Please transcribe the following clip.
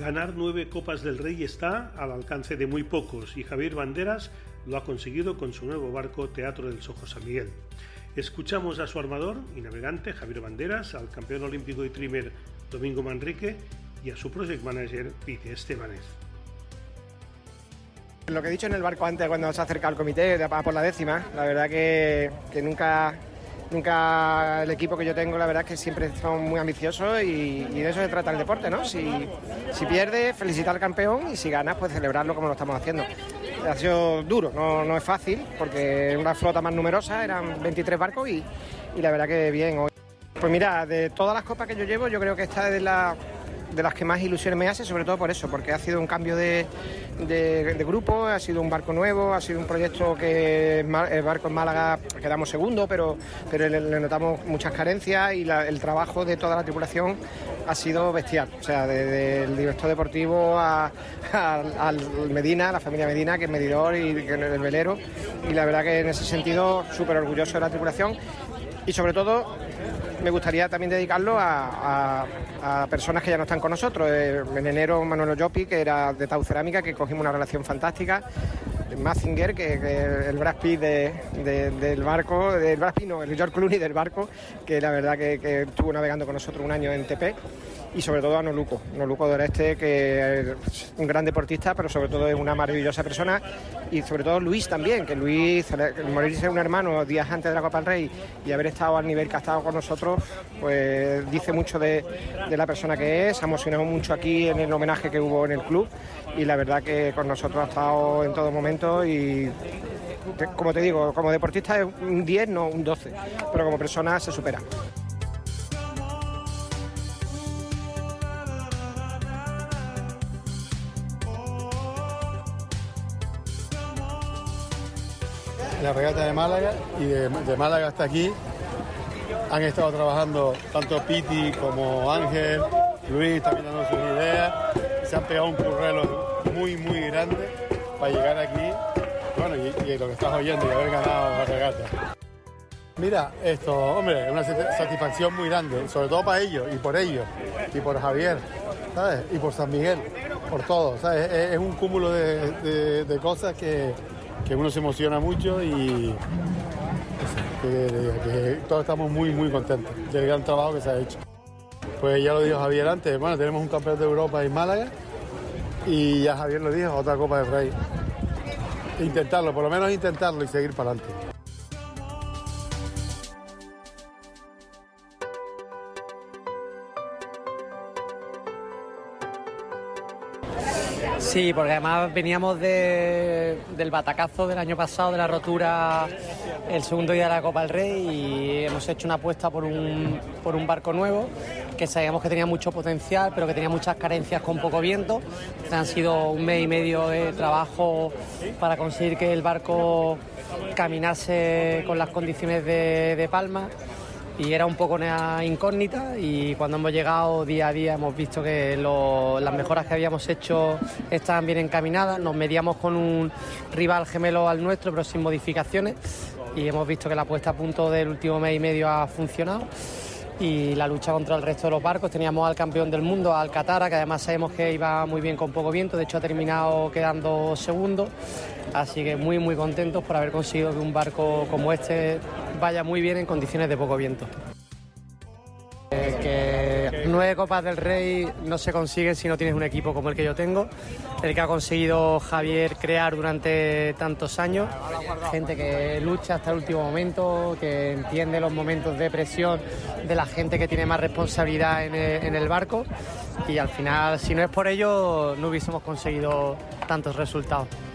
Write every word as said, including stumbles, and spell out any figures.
Ganar nueve Copas del Rey está al alcance de muy pocos y Javier Banderas lo ha conseguido con su nuevo barco Teatro del Sojo San Miguel. Escuchamos a su armador y navegante Javier Banderas, al campeón olímpico y trimmer Domingo Manrique y a su project manager Piti Estebanez. Lo que he dicho en el barco antes cuando se acerca al comité de, por la décima, la verdad que, que nunca... Nunca el equipo que yo tengo, la verdad es que siempre son muy ambiciosos y, y de eso se trata el deporte, ¿no? Si, si pierdes, felicitar al campeón y si ganas, pues celebrarlo como lo estamos haciendo. Ha sido duro, no, no es fácil, porque es una flota más numerosa, eran veintitrés barcos y, y la verdad que bien. Hoy. Pues mira, de todas las copas que yo llevo, yo creo que esta es de, la, de las que más ilusiones me hace, sobre todo por eso, porque ha sido un cambio de, de, de grupo, ha sido un barco nuevo, ha sido un proyecto que el barco en Málaga quedamos segundo, pero, pero le, le notamos muchas carencias y la, el trabajo de toda la tripulación ha sido bestial, o sea, desde el director deportivo a, a, al Medina, la familia Medina, que es medidor y que es el velero, y la verdad que en ese sentido súper orgulloso de la tripulación y sobre todo me gustaría también dedicarlo a, a, a personas que ya no están con nosotros. En enero Manuel Ollopi, que era de Tau Cerámica, que cogimos una relación fantástica. Mazinger, que, que el Brad Pitt de, de, del barco, del Brad Pitt no, el George Clooney del barco, que la verdad que, que estuvo navegando con nosotros un año en T P. Y sobre todo a Noluco, Noluco Doreste, que es un gran deportista, pero sobre todo es una maravillosa persona. Y sobre todo Luis también, que Luis, morirse un hermano días antes de la Copa del Rey y haber estado al nivel que ha estado con nosotros, pues dice mucho de, de la persona que es. Ha emocionado mucho aquí en el homenaje que hubo en el club y la verdad que con nosotros ha estado en todo momento y, como te digo, como deportista es un diez, no un doce, pero como persona se supera. La regata de Málaga y de, de Málaga hasta aquí han estado trabajando tanto Piti como Ángel, Luis también dando sus ideas, se han pegado un currelo muy muy grande para llegar aquí, bueno, y, y lo que estás oyendo y haber ganado la regata. Mira, esto, hombre, es una satisfacción muy grande, sobre todo para ellos y por ellos y por Javier, ¿sabes? Y por San Miguel, por todo, ¿sabes? Es, es un cúmulo de, de, de cosas que que uno se emociona mucho y que, que, que todos estamos muy muy contentos del gran trabajo que se ha hecho. Pues ya lo dijo Javier antes, bueno, tenemos un campeón de Europa en Málaga y ya Javier lo dijo, otra Copa del Rey. Intentarlo, por lo menos intentarlo y seguir para adelante. Sí, porque además veníamos de, del batacazo del año pasado, de la rotura el segundo día de la Copa del Rey y hemos hecho una apuesta por un, por un barco nuevo que sabíamos que tenía mucho potencial pero que tenía muchas carencias con poco viento. Han sido un mes y medio de trabajo para conseguir que el barco caminase con las condiciones de, de Palma. Y era un poco una incógnita y cuando hemos llegado día a día hemos visto que lo, las mejoras que habíamos hecho estaban bien encaminadas. Nos medíamos con un rival gemelo al nuestro pero sin modificaciones y hemos visto que la puesta a punto del último mes y medio ha funcionado y la lucha contra el resto de los barcos. Teníamos al campeón del mundo, al Katara, que además sabemos que iba muy bien con poco viento, de hecho ha terminado quedando segundo, así que muy muy contentos por haber conseguido que un barco como este vaya muy bien en condiciones de poco viento. Eh, que nueve Copas del Rey no se consiguen si no tienes un equipo como el que yo tengo, el que ha conseguido Javier crear durante tantos años, gente que lucha hasta el último momento, que entiende los momentos de presión de la gente que tiene más responsabilidad en el, en el barco y al final si no es por ello no hubiésemos conseguido tantos resultados.